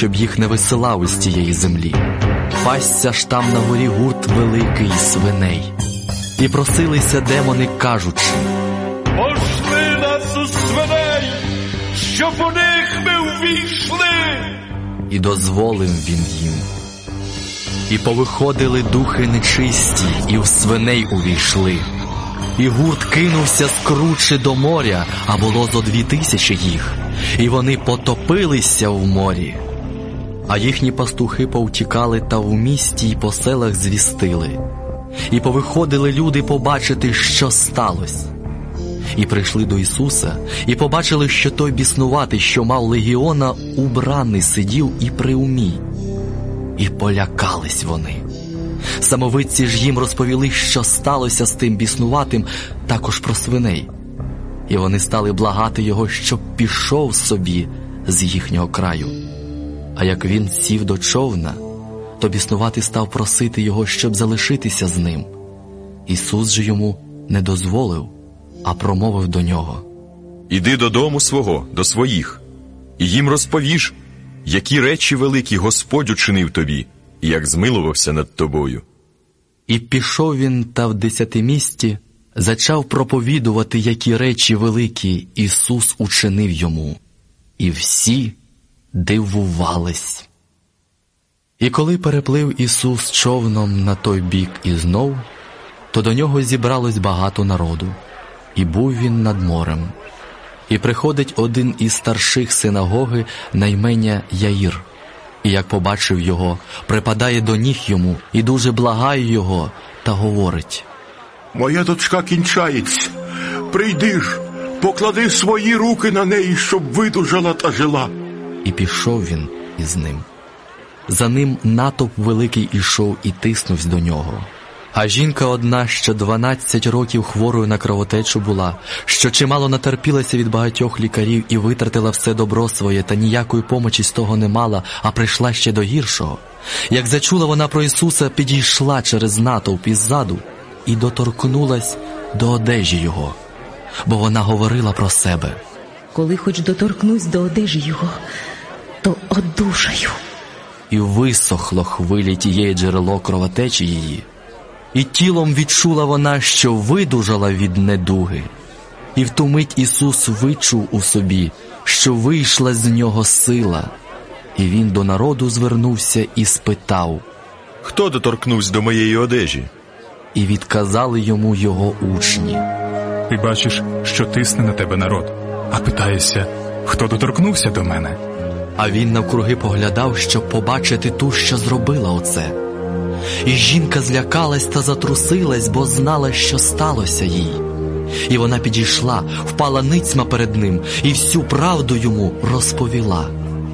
щоб їх не висилав із цієї землі. Пасся ж там на горі гурт великий свиней. І просилися демони, кажучи: «Пошли нас у свиней, щоб у них ми увійшли!» І дозволив він їм. І повиходили духи нечисті, і в свиней увійшли. І гурт кинувся з кручі до моря, а було зо 2000 їх, і вони потопилися в морі. А їхні пастухи повтікали та в місті й по селах звістили. І повиходили люди побачити, що сталося. І прийшли до Ісуса, і побачили, що той біснуватий, що мав легіона, убраний сидів і при умі. І полякались вони. Самовидці ж їм розповіли, що сталося з тим біснуватим, також про свиней. І вони стали благати його, щоб пішов собі з їхнього краю. А як він сів до човна, то біснуватий став просити його, щоб залишитися з ним. Ісус же йому не дозволив, а промовив до нього: «Іди додому свого, до своїх, і їм розповіш, які речі великі Господь учинив тобі, і як змилувався над тобою». І пішов він та в 10 місті зачав проповідувати, які речі великі Ісус учинив йому. І всі дивувались. І коли переплив Ісус човном на той бік і знов, то до нього зібралось багато народу, і був він над морем. І приходить один із старших синагоги на ім'я Яїр, і як побачив його, припадає до ніг йому і дуже благає його та говорить: «Моя дочка кінчається, прийди ж, поклади свої руки на неї, щоб видужала та жила». І пішов він із ним. За ним натовп великий ішов і тиснувся до нього. А жінка одна, що 12 років хворою на кровотечу була, що чимало натерпілася від багатьох лікарів і витратила все добро своє, та ніякої помочі з того не мала, а прийшла ще до гіршого. Як зачула вона про Ісуса, підійшла через натовп іззаду і доторкнулась до одежі Його, бо вона говорила про себе: «Коли хоч доторкнусь до одежі Його, то одужаю». І висохло хвилі тієї джерело кровотечі її. І тілом відчула вона, що видужала від недуги. І в ту мить Ісус вичув у собі, що вийшла з нього сила. І він до народу звернувся і спитав: «Хто доторкнувся до моєї одежі?» І відказали йому його учні: «Ти бачиш, що тисне на тебе народ, а питаєшся, хто доторкнувся до мене?» А він навкруги поглядав, щоб побачити ту, що зробила оце. І жінка злякалась та затрусилась, бо знала, що сталося їй. І вона підійшла, впала ницьма перед ним і всю правду йому розповіла.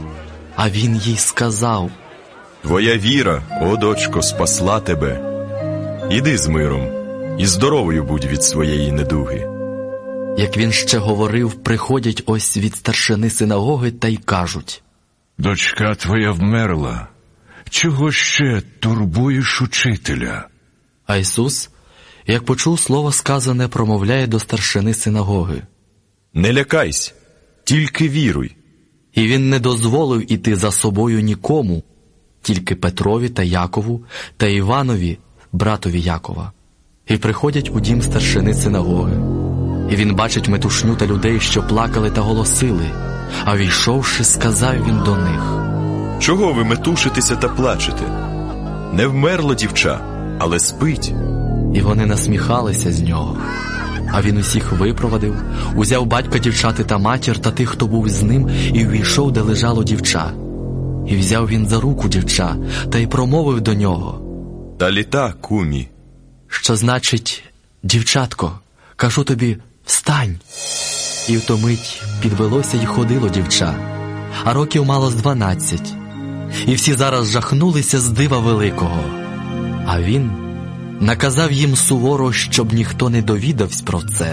А він їй сказав: «Твоя віра, о дочко, спасла тебе. Іди з миром, і здоровою будь від своєї недуги». Як він ще говорив, приходять ось від старшини синагоги та й кажуть: «Дочка твоя вмерла. Чого ще турбуєш учителя?» А Ісус, як почув слово сказане, промовляє до старшини синагоги: «Не лякайся, тільки віруй». І він не дозволив іти за собою нікому, тільки Петрові та Якову та Іванові, братові Якова. І приходять у дім старшини синагоги. І він бачить метушню та людей, що плакали та голосили. А війшовши, сказав він до них: «Чого ви метушитеся та плачете? Не вмерло дівча, але спить». І вони насміхалися з нього. А він усіх випровадив, узяв батька дівчати та матір та тих, хто був з ним, і увійшов, де лежало дівча. І взяв він за руку дівча та й промовив до нього: «Таліта, кумі», що значить: «Дівчатко, кажу тобі, встань». І втомить підвелося й ходило дівча, а років мало з 12. І всі зараз жахнулися з дива великого. А він наказав їм суворо, щоб ніхто не довідався про це,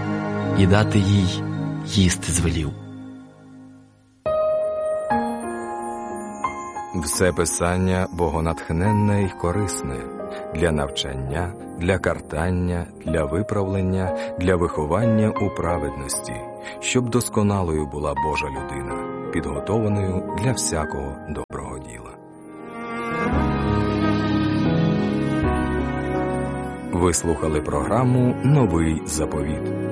і дати їй їсти звелів. Все писання богонатхненне й корисне для навчання, для картання, для виправлення, для виховання у праведності, щоб досконалою була Божа людина, підготованою для всякого добра. Ви слухали програму «Новий заповіт».